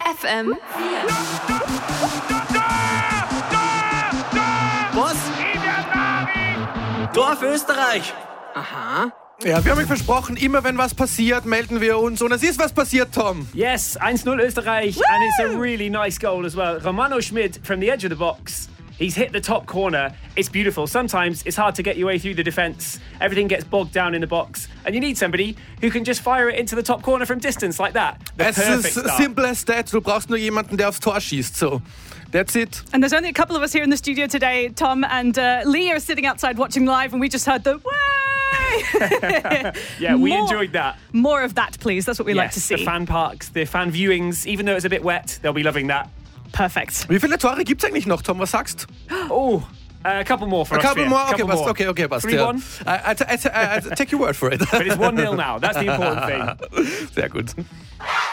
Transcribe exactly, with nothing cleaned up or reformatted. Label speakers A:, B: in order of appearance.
A: F M.
B: Was? Tor für Österreich.
A: Aha.
C: Ja, wir haben euch versprochen, immer wenn was passiert, melden wir uns. Und es ist was passiert, Tom.
D: Yes, one nil Österreich. Woo! And it's a really nice goal as well. Romano Schmid from the edge of the box. He's hit the top corner. It's beautiful. Sometimes it's hard to get your way through the defence. Everything gets bogged down in the box. And you need somebody who can just fire it into the top corner from distance like that. The
C: Es ist
D: start.
C: simple as that. Du brauchst nur jemanden, der aufs Tor schießt. So, that's it.
E: And there's only a couple of us here in the studio today. Tom and uh, Lee are sitting outside watching live, and we just heard the way.
D: Yeah, we
E: more,
D: enjoyed that.
E: More of that, please. That's what we
D: yes,
E: like to see.
D: the fan parks, the fan viewings. Even though it's a bit wet, they'll be loving that.
E: Perfect.
C: Wie viele Tore gibt's eigentlich noch, Tom? Was sagst?
D: Oh, uh, a couple more for
C: A
D: us.
C: couple
D: Fia.
C: more? Okay,
D: couple
C: passt.
D: more.
C: Okay, okay, passt.
D: three
C: Ja.
D: one.
C: I, I, I, I, I take your word for it.
D: But it's one nil now. That's the important thing.
C: Sehr gut.